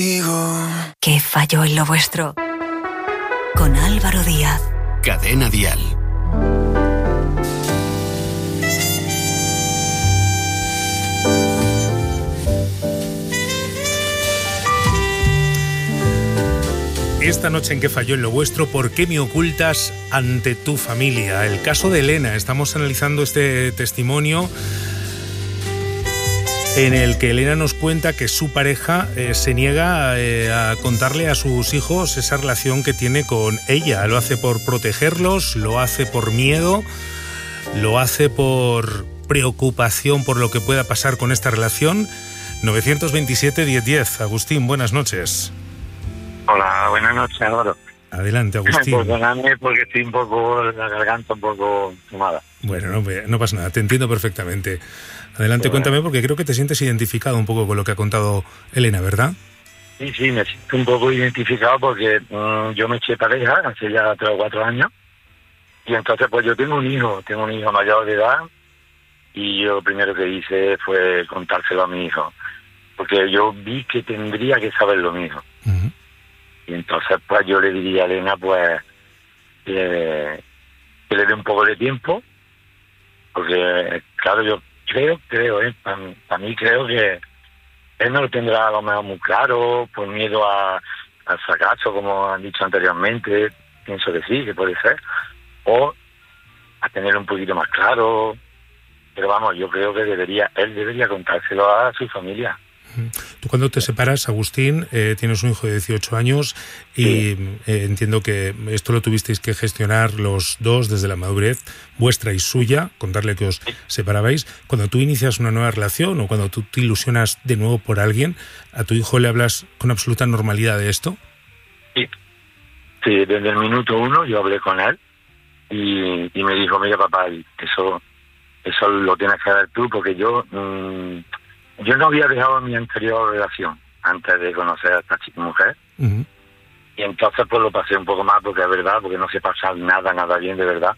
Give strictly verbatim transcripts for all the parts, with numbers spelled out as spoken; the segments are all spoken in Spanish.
¿Qué falló en lo vuestro? Con Álvaro Díaz. Cadena Dial. Esta noche en ¿Qué falló en lo vuestro? ¿Por qué me ocultas ante tu familia? El caso de Elena. Estamos analizando este testimonio en el que Elena nos cuenta que su pareja eh, se niega eh, a contarle a sus hijos esa relación que tiene con ella. Lo hace por protegerlos, lo hace por miedo, lo hace por preocupación por lo que pueda pasar con esta relación. nueve dos siete, diez diez. Agustín, buenas noches. Hola, buenas noches, Álvaro. Adelante, Agustín. Perdóname porque estoy un poco, la garganta un poco fumada. Bueno, no, no pasa nada, te entiendo perfectamente. Adelante, sí, cuéntame, porque creo que te sientes identificado un poco con lo que ha contado Elena, ¿verdad? Sí, sí, me siento un poco identificado porque mmm, yo me eché pareja hace ya tres o cuatro años y entonces pues yo tengo un hijo, tengo un hijo mayor de edad y yo lo primero que hice fue contárselo a mi hijo, porque yo vi que tendría que saberlo mi hijo. Uh-huh. Y entonces pues yo le diría a Elena pues que, que le dé un poco de tiempo, porque claro, yo creo, creo, eh, para pa mí creo que él no lo tendrá a lo mejor muy claro, por miedo a, al fracaso, como han dicho anteriormente, pienso que sí, que puede ser, o a tenerlo un poquito más claro, pero vamos, yo creo que debería, él debería contárselo a su familia. Tú cuando te separas, Agustín, eh, tienes un hijo de dieciocho años y sí. eh, entiendo que esto lo tuvisteis que gestionar los dos desde la madurez vuestra y suya, contarle que os separabais. Cuando tú inicias una nueva relación o cuando tú te ilusionas de nuevo por alguien, ¿a tu hijo le hablas con absoluta normalidad de esto? Sí, sí, desde el minuto uno yo hablé con él y, y me dijo, mira papá, eso, eso lo tienes que hacer tú porque yo... Mmm, Yo no había dejado mi anterior relación antes de conocer a esta chica mujer. Uh-huh. Y entonces pues lo pasé un poco más porque es verdad, porque no se pasa nada, nada bien de verdad.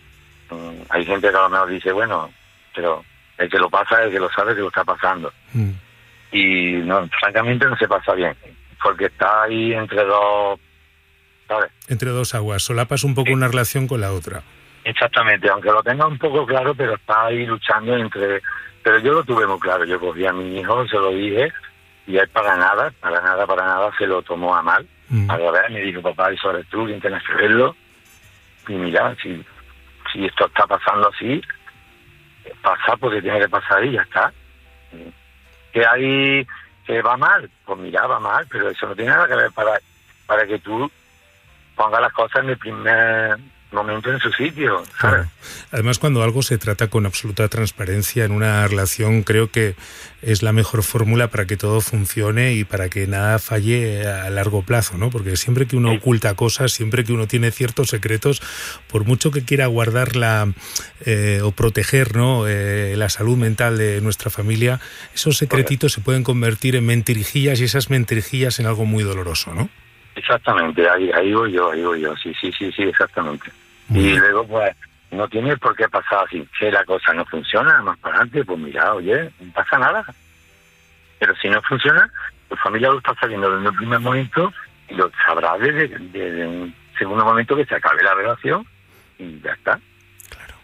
Um, hay gente que a lo mejor dice, bueno, pero el que lo pasa es el que lo sabe que lo está pasando. Uh-huh. Y no, francamente no se pasa bien, porque está ahí entre dos, ¿sabes? Entre dos aguas, solapas un poco sí. Una relación con la otra. Exactamente, aunque lo tenga un poco claro, pero está ahí luchando entre... Pero yo lo tuve muy claro, yo cogí a mi hijo, se lo dije, y él para nada, para nada, para nada se lo tomó a mal. Mm. A ver, me dijo, papá, eso eres tú, quien tienes que verlo. Y mira, si, si esto está pasando así, pasa porque tiene que pasar y ya está. Que hay, que va mal, pues mira, va mal, pero eso no tiene nada que ver para, para que tú pongas las cosas en el primer... momento en su sitio, ¿sabes? Claro. Además, cuando algo se trata con absoluta transparencia en una relación, creo que es la mejor fórmula para que todo funcione y para que nada falle a largo plazo, ¿no? Porque siempre que uno sí. oculta cosas, siempre que uno tiene ciertos secretos, por mucho que quiera guardar la eh, o proteger, ¿no? Eh, la salud mental de nuestra familia, esos secretitos okay. se pueden convertir en mentirijillas y esas mentirijillas en algo muy doloroso, ¿no? Exactamente, ahí, ahí voy yo, ahí voy yo, sí, sí, sí, sí, exactamente. Muy y bien. Luego, pues, no tiene por qué pasar así. Si la cosa no funciona, más para adelante, pues mira, oye, no pasa nada. Pero si no funciona, tu familia lo está sabiendo desde el primer momento y lo sabrá desde, desde un segundo momento que se acabe la relación y ya está. Claro.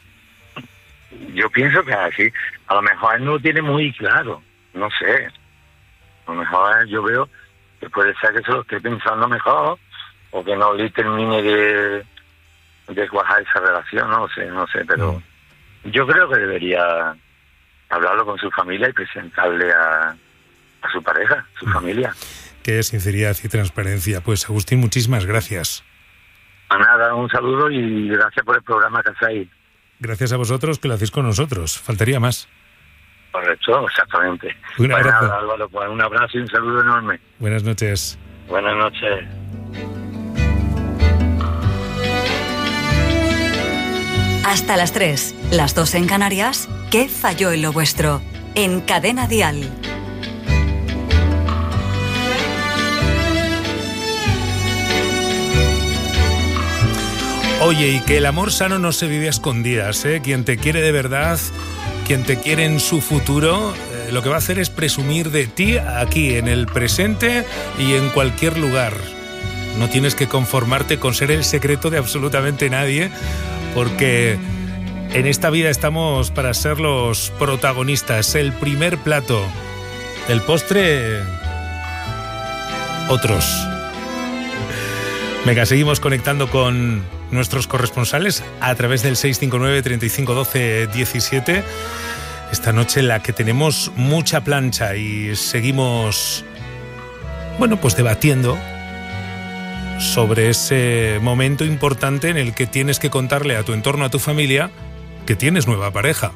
Yo pienso que así, a lo mejor él no lo tiene muy claro, no sé. A lo mejor yo veo que puede ser que se lo esté pensando mejor o que no le termine de, de cuajar esa relación, no sé, no sé, pero mm. yo creo que debería hablarlo con su familia y presentarle a, a su pareja, su mm. familia. Qué sinceridad y transparencia. Pues Agustín, muchísimas gracias. A nada, un saludo y gracias por el programa que hacéis. Gracias a vosotros que lo hacéis con nosotros, faltaría más. Correcto, exactamente. Un abrazo. Pues nada, Álvaro, pues un abrazo y un saludo enorme. Buenas noches. Buenas noches. Hasta las tres, las dos en Canarias. ¿Qué falló en lo vuestro? En Cadena Dial. Oye, y que el amor sano no se vive a escondidas, ¿eh? Quien te quiere de verdad, quien te quiere en su futuro, eh, lo que va a hacer es presumir de ti aquí, en el presente y en cualquier lugar. No tienes que conformarte con ser el secreto de absolutamente nadie, porque en esta vida estamos para ser los protagonistas. El primer plato, el postre, otros. Venga, seguimos conectando con nuestros corresponsales a través del seis cinco nueve, treinta y cinco, doce, diecisiete. Esta noche en la que tenemos mucha plancha y seguimos, bueno, pues debatiendo sobre ese momento importante en el que tienes que contarle a tu entorno, a tu familia, que tienes nueva pareja.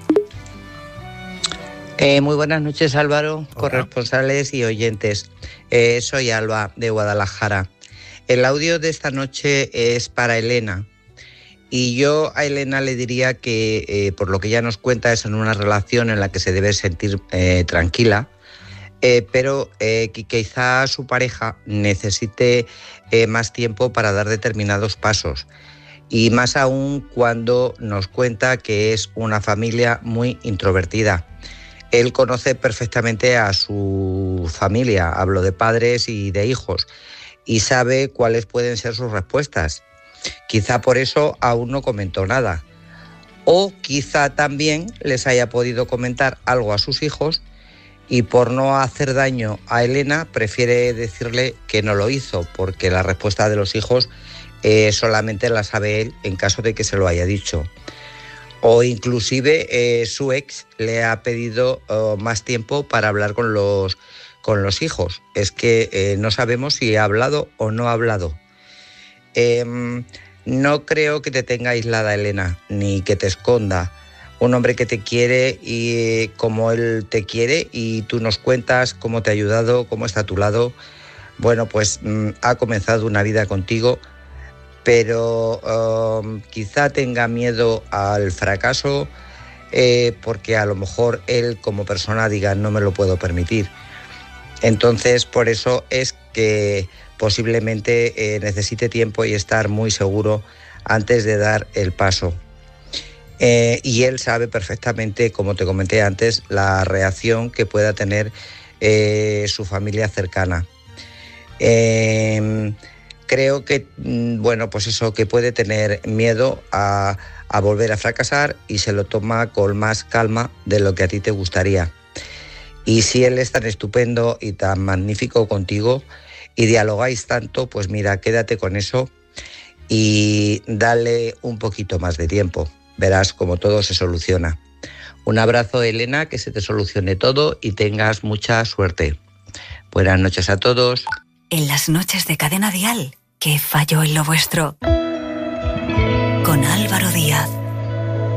Eh, muy buenas noches, Álvaro, Hola. Corresponsales y oyentes. Eh, soy Alba, de Guadalajara. El audio de esta noche es para Elena. Y yo a Elena le diría que, eh, por lo que ella nos cuenta, es en una relación en la que se debe sentir eh, tranquila, eh, pero eh, que quizá su pareja necesite eh, más tiempo para dar determinados pasos. Y más aún cuando nos cuenta que es una familia muy introvertida. Él conoce perfectamente a su familia, hablo de padres y de hijos, y sabe cuáles pueden ser sus respuestas. Quizá por eso aún no comentó nada. O quizá también les haya podido comentar algo a sus hijos y por no hacer daño a Elena prefiere decirle que no lo hizo, porque la respuesta de los hijos eh, solamente la sabe él en caso de que se lo haya dicho. O inclusive eh, su ex le ha pedido oh, más tiempo para hablar con los, con los hijos. Es que eh, no sabemos si ha hablado o no ha hablado. Eh, no creo que te tenga aislada, Elena, ni que te esconda. Un hombre que te quiere y como él te quiere y tú nos cuentas cómo te ha ayudado, cómo está a tu lado. Bueno, pues mm, ha comenzado una vida contigo, pero um, quizá tenga miedo al fracaso eh, porque a lo mejor él como persona diga no me lo puedo permitir. Entonces, por eso es que posiblemente eh, necesite tiempo y estar muy seguro antes de dar el paso. Eh, y él sabe perfectamente, como te comenté antes, la reacción que pueda tener eh, su familia cercana. Eh, creo que, bueno, pues eso, que puede tener miedo a, a volver a fracasar y se lo toma con más calma de lo que a ti te gustaría. Y si él es tan estupendo y tan magnífico contigo y dialogáis tanto, pues mira, quédate con eso y dale un poquito más de tiempo. Verás cómo todo se soluciona. Un abrazo, Elena, que se te solucione todo y tengas mucha suerte. Buenas noches a todos. En las noches de Cadena Dial, ¿qué falló en lo vuestro? Con Álvaro Díaz.